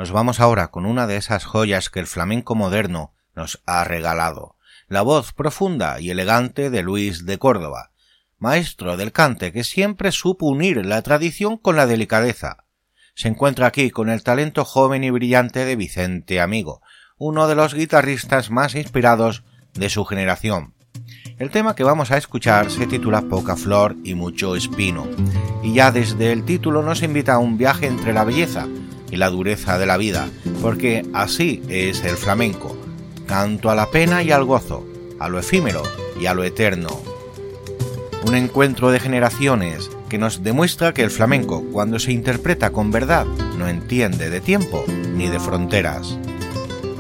Nos vamos ahora con una de esas joyas que el flamenco moderno nos ha regalado, la voz profunda y elegante de Luis de Córdoba, maestro del cante que siempre supo unir la tradición con la delicadeza. Se encuentra aquí con el talento joven y brillante de Vicente Amigo, uno de los guitarristas más inspirados de su generación. El tema que vamos a escuchar se titula Poca flor y mucho espino, y ya desde el título nos invita a un viaje entre la belleza y la dureza de la vida, porque así es el flamenco, canto a la pena y al gozo, a lo efímero y a lo eterno. Un encuentro de generaciones que nos demuestra que el flamenco, cuando se interpreta con verdad, no entiende de tiempo ni de fronteras.